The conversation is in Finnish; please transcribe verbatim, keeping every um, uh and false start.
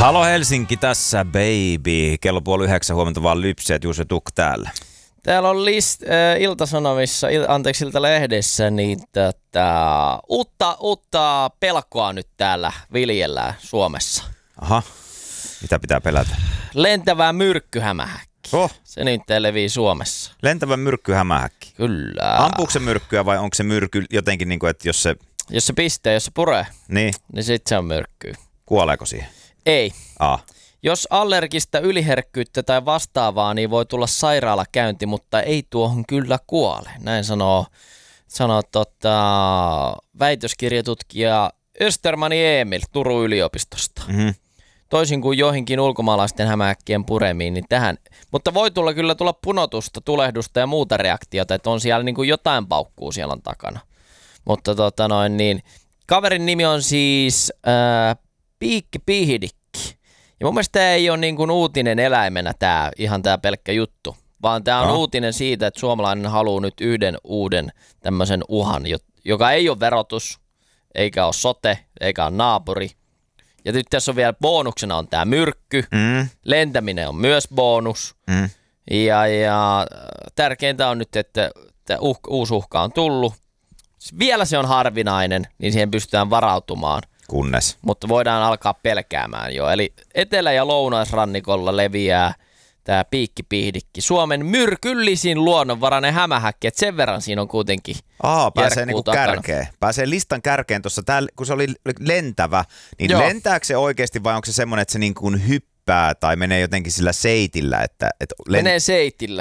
Halo Helsinki, tässä baby. Kello puoli yhdeksän, huomenta vaan lypseet, Juuse Tuk täällä. Täällä on list, äh, Ilta-Sanomissa, il, anteeksi Ilta-lehdessä, niin tätä, uutta, uutta pelkoa nyt täällä viljellään Suomessa. Aha, mitä pitää pelätä? Lentävää myrkkyhämähäkki. Oh. Se nyt levii Suomessa. Lentävä myrkkyhämähäkki. Kyllä. Ampuuko se myrkkyä vai onko se myrky jotenkin niin kuin, että jos se... Jos se pistää, jos se puree, niin, niin sit se on myrkkyä. Kuoleeko siihen? Ei. Aa. Jos allergista yliherkkyyttä tai vastaavaa, niin voi tulla sairaalakäynti, mutta ei tuohon kyllä kuole. Näin sanoo, sanoo tota, väitöskirjatutkija Östermani Emil Turun yliopistosta. Mm-hmm. Toisin kuin joihinkin ulkomaalaisten hämähäkkien puremiin, niin tähän. Mutta voi tulla kyllä tulla punotusta, tulehdusta ja muuta reaktiota, että on siellä niin kuin jotain paukkuu siellä on takana. Mutta tota noin niin, kaverin nimi on siis ää, Piikki Pihidikki. Ja mun mielestä tämä ei ole niin kuin uutinen eläimenä tämä, ihan tämä pelkkä juttu, vaan tämä on no. uutinen siitä, että suomalainen haluaa nyt yhden uuden tämmöisen uhan, joka ei ole verotus, eikä ole sote, eikä ole naapuri. Ja nyt tässä on vielä bonuksena on tämä myrkky, mm. lentäminen on myös bonus. Mm. Ja, ja tärkeintä on nyt, että uh, uusi uhka on tullut. Vielä se on harvinainen, niin siihen pystytään varautumaan. Kunnes. Mutta voidaan alkaa pelkäämään jo. Eli etelä- ja lounaisrannikolla leviää tämä piikkipihdikki. Suomen myrkyllisin luonnonvarainen hämähäkki. Et sen verran siinä on kuitenkin Aa, pääsee niinku kärkeen. Pääsee listan kärkeen tuossa. Kun se oli lentävä, niin Joo. lentääkö se oikeasti vai onko se semmoinen, että se niinku hyppää tai menee jotenkin sillä seitillä? Että, että lent... Menee seitillä.